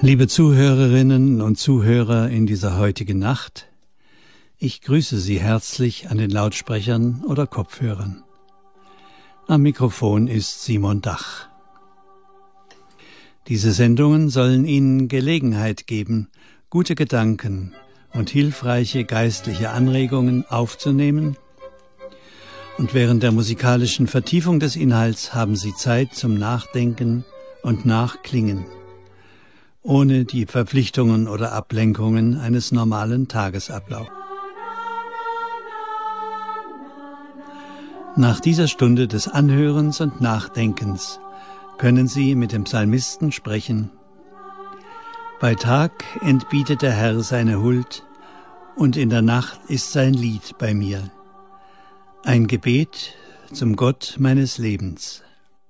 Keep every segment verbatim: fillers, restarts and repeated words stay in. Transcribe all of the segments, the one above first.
Liebe Zuhörerinnen und Zuhörer in dieser heutigen Nacht, ich grüße Sie herzlich an den Lautsprechern oder Kopfhörern. Am Mikrofon ist Simon Dach. Diese Sendungen sollen Ihnen Gelegenheit geben, gute Gedanken und hilfreiche geistliche Anregungen aufzunehmen. Und während der musikalischen Vertiefung des Inhalts haben Sie Zeit zum Nachdenken und Nachklingen, ohne die Verpflichtungen oder Ablenkungen eines normalen Tagesablaufs. Nach dieser Stunde des Anhörens und Nachdenkens können Sie mit dem Psalmisten sprechen: Bei Tag entbietet der Herr seine Huld, und in der Nacht ist sein Lied bei mir. Ein Gebet zum Gott meines Lebens.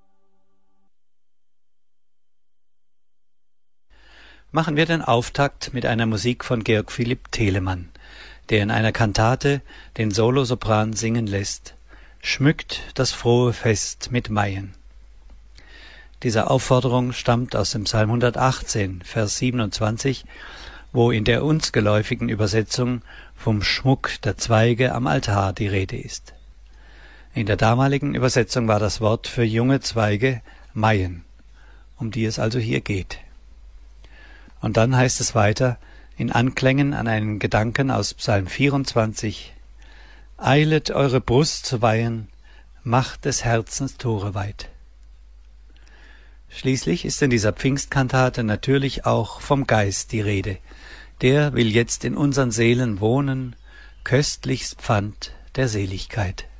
Machen wir den Auftakt mit einer Musik von Georg Philipp Telemann, der in einer Kantate den Solosopran singen lässt: Schmückt das frohe Fest mit Maien. Diese Aufforderung stammt aus dem Psalm hundertachtzehn, Vers siebenundzwanzig, wo in der uns geläufigen Übersetzung vom Schmuck der Zweige am Altar die Rede ist. In der damaligen Übersetzung war das Wort für junge Zweige Maien, um die es also hier geht. Und dann heißt es weiter, in Anklängen an einen Gedanken aus Psalm vierundzwanzig: Eilet eure Brust zu weihen, macht des Herzens Tore weit. Schließlich ist in dieser Pfingstkantate natürlich auch vom Geist die Rede. Der will jetzt in unseren Seelen wohnen, köstlichs Pfand der Seligkeit.